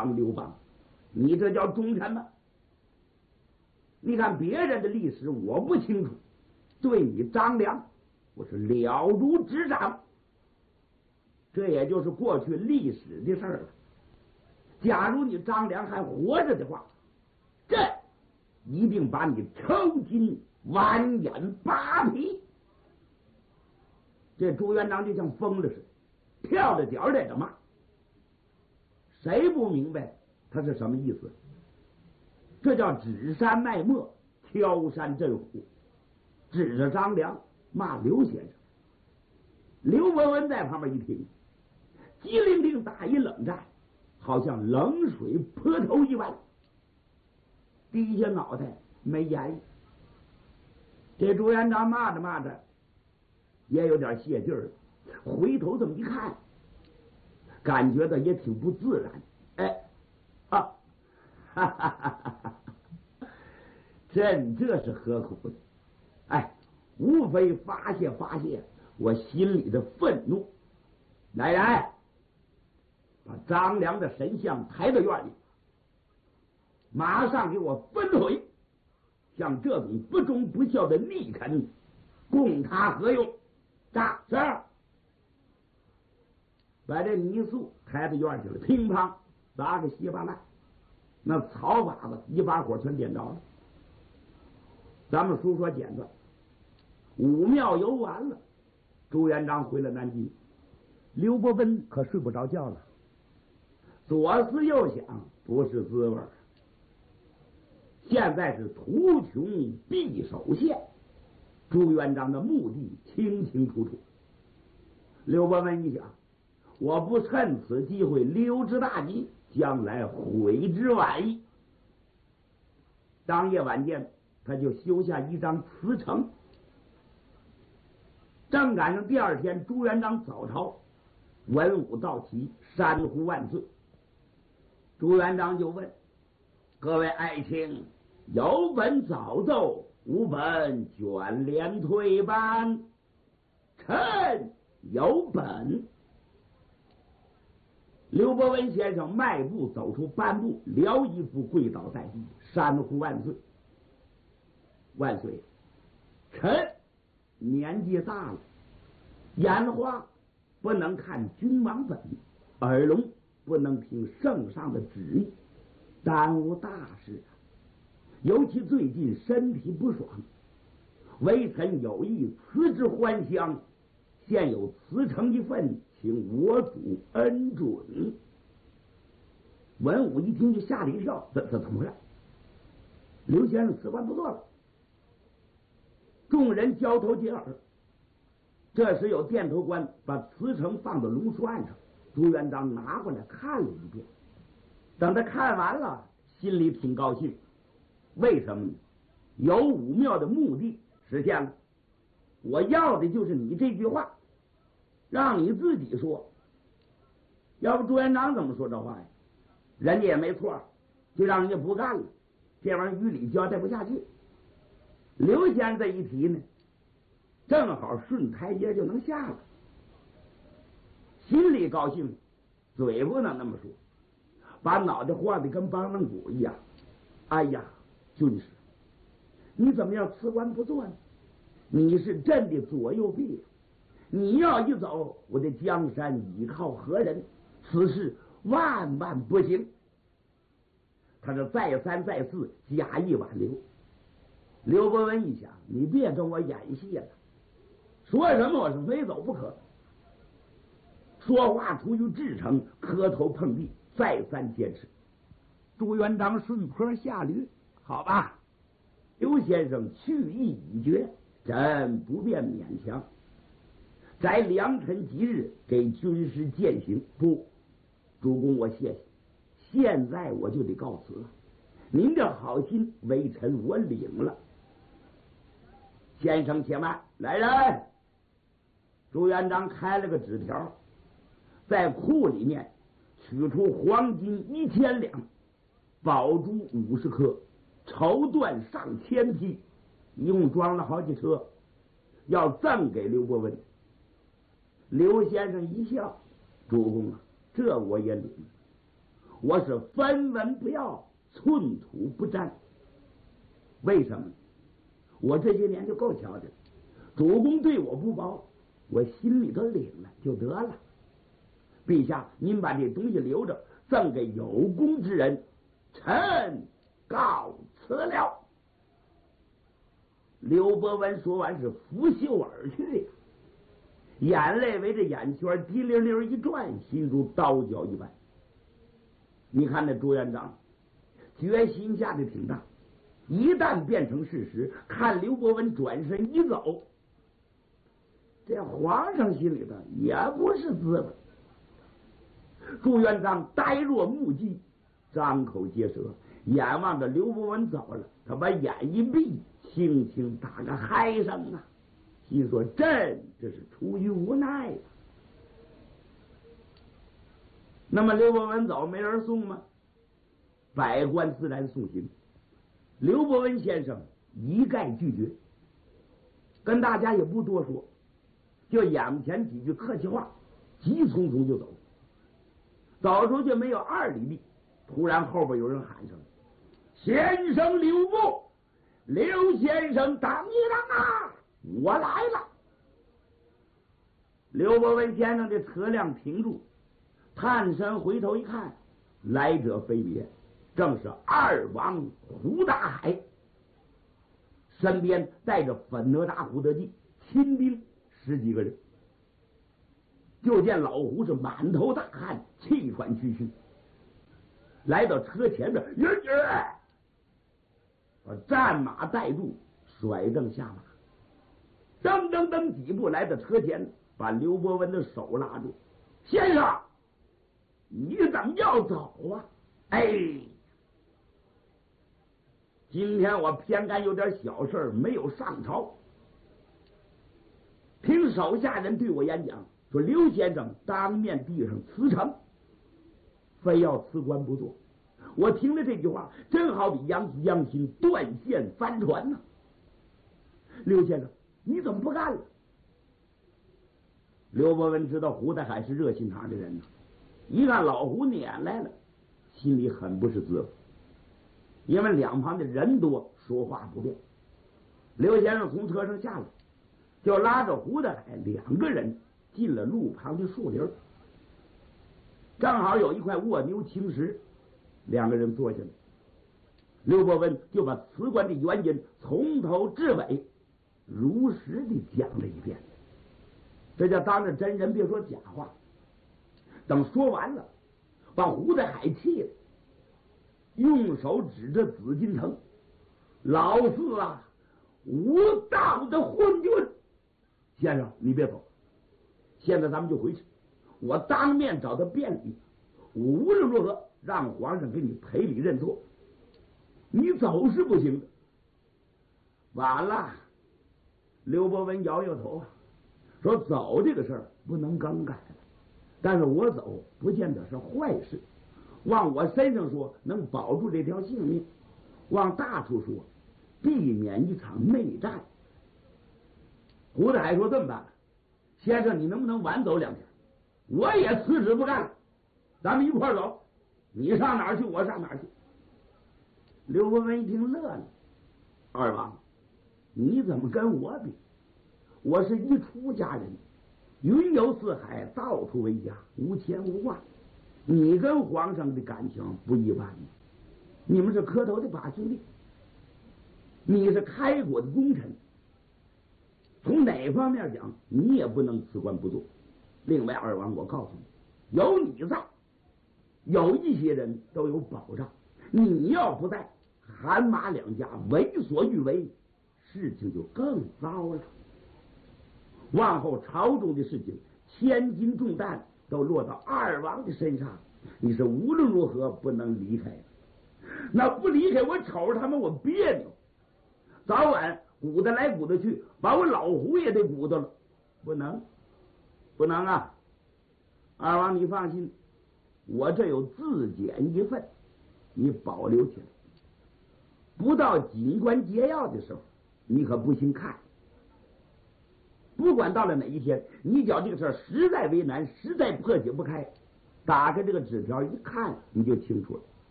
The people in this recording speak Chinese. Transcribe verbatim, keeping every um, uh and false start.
帮刘邦，你这叫忠臣吗？你看别人的历史我不清楚，对你张良我是了如指掌，这也就是过去历史的事儿了。假如你张良还活着的话，这一定把你抽筋剜眼扒皮。这朱元璋就像疯了似的，跳着脚在这骂。谁不明白他是什么意思？这叫指山卖墨，挑山震虎，指着张良骂刘先生。刘伯温在旁边一听，机灵灵打一冷战，好像冷水泼头一般，低下脑袋没言语。这朱元璋骂着骂着也有点泄劲儿，回头这么一看，感觉到也挺不自然。哎，啊，哈哈哈哈哈！朕这是何苦呢？哎，无非发泄发泄我心里的愤怒。来人，把张良的神像抬到院里，马上给我分腿！像这种不忠不孝的逆臣，供他何用？炸是！把这泥塑抬到院去了，乒乓砸个稀巴烂，那草把子一把火全点着了。咱们书说简短，武庙游完了，朱元璋回了南京，刘伯温可睡不着觉了，左思右想，不是滋味儿。现在是图穷匕首现，朱元璋的目的清清楚楚。刘伯温一想，我不趁此机会溜之大吉，将来悔之晚矣。当夜晚间，他就修下一张辞呈。正赶上第二天朱元璋早朝，文武到齐，山呼万岁。朱元璋就问各位爱卿，有本早奏，无本卷帘退班。臣有本。刘伯温先生迈步走出半步，撩衣服跪倒在地，山呼万岁。万岁！臣年纪大了，眼花不能看君王本，耳聋不能听圣上的旨意，耽误大事啊！尤其最近身体不爽，微臣有意辞之还乡，现有辞呈一份，请我主恩准。文武一听就吓了一跳，这这怎么回事？刘先生辞官不做了。众人交头接耳。这时有殿头官把辞呈放到龙书案上，朱元璋拿过来看了一遍。等他看完了，心里挺高兴。为什么呢？有武庙的目的实现了。我要的就是你这句话，让你自己说。要不朱元璋怎么说这话呀？人家也没错，就让人家不干了，这玩意儿于理交代不下去。刘先生这一提呢，正好顺台阶就能下了，心里高兴，嘴不能那么说，把脑袋晃得跟梆榔鼓一样。哎呀，军师，你怎么要辞官不做呢？你是朕的左右臂，你要一走，我的江山倚靠何人？此事万万不行。他是再三再四假意挽留。刘伯温一想，你别跟我演戏了，说什么我是非走不可。说话出于至诚，磕头碰地，再三坚持。朱元璋顺坡下驴，好吧，刘先生去意已决，朕不便勉强。在良辰吉日给军师践行。不，主公我谢谢，现在我就得告辞了。您这好心，微臣我领了。先生且慢，来人！朱元璋开了个纸条，在库里面取出黄金一千两，宝珠五十颗，绸缎上千匹，一共装了好几车，要赠给刘伯温。刘先生一笑：“主公啊，这我也领。 我是分文不要，寸土不沾。为什么？我这些年就够瞧的，主公对我不薄，我心里头领了就得了。陛下，您把这东西留着，赠给有功之人，臣告辞了。刘伯温说完是拂袖而去，眼泪围着眼圈滴溜溜一转，心如刀绞一般。你看那朱元璋决心下的挺大，一旦变成事实，看刘伯温转身一走，这皇上心里头也不是滋味。朱元璋呆若木鸡，张口结舌，眼望着刘伯温走了，他把眼一闭，轻轻打个嗨声啊，心说朕这是出于无奈呀、啊。那么刘伯温走没人送吗？百官自然送行，刘伯温先生一概拒绝，跟大家也不多说，就仰前几句客气话，急匆匆就走。走出去没有二里地，突然后边有人喊上：“先生留步！刘先生等一等啊，我来了。”刘伯温先生的车辆停住，探身回头一看，来者非别，正是二王胡大海，身边带着粉哪吒、胡德济亲兵十几个人。就见老胡是满头大汗，气喘吁吁，来到车前边，爷爷，把战马带住，甩蹬下马，噔噔噔几步来到车前，把刘伯温的手拉住：“先生，你怎么要走啊？哎，今天我偏干有点小事没有上朝，听手下人对我演讲，说刘先生当面递上辞呈，非要辞官不做。我听了这句话，真好比杨子杨心断线翻船呢、啊。刘先生，你怎么不干了？”刘伯温知道胡大海是热心肠的人呢，一看老胡撵来了，心里很不是滋味，因为两旁的人多，说话不便。刘先生从车上下来，就拉着胡大海两个人进了路旁的树林，正好有一块卧牛青石，两个人坐下来。刘伯温就把辞官的原因从头至尾如实的讲了一遍，这叫当着真人别说假话。等说完了，把胡大海气了，用手指着紫禁城：“老四啊，无道的昏君！先生，你别走，现在咱们就回去，我当面找他辩理，无论如何让皇上给你赔礼认错。你走是不行的。”完了，刘伯温摇摇头，说：“走这个事儿不能更改了，但是我走不见得是坏事。往我身上说，能保住这条性命；往大处说，避免一场内战。”胡大海说：“这么办，先生，你能不能晚走两天？我也辞职不干了，咱们一块儿走，你上哪儿去，我上哪儿去。”刘伯温一听乐了：“二王，你怎么跟我比？我是一出家人，云游四海，到处为家，无牵无挂。你跟皇上的感情不一般，你们是磕头的把兄弟，你是开国的功臣，从哪方面讲，你也不能辞官不做。另外，二王，我告诉你，有你在，有一些人都有保障。你要不在，韩马两家为所欲为，事情就更糟了。往后朝中的事情，千斤重担都落到二王的身上，你是无论如何不能离开。那不离开，我瞅着他们我别扭，早晚鼓捣来鼓捣去，把我老胡也得鼓捣了，不能，不能啊！二王你放心，我这有自检一份，你保留起来。不到紧关节要的时候，你可不行看。不管到了哪一天，你觉这个事儿实在为难，实在破解不开， 打开这个纸条一看，你就清楚了。